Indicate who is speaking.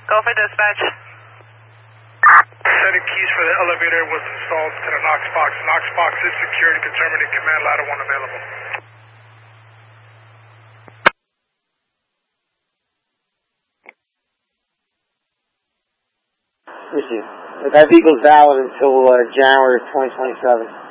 Speaker 1: Go for dispatch.
Speaker 2: Set of keys for the elevator was installed to the Knox box. Knox box is secured and can terminate command ladder 1 available.
Speaker 3: Receive. That vehicle's valid until January of 2027.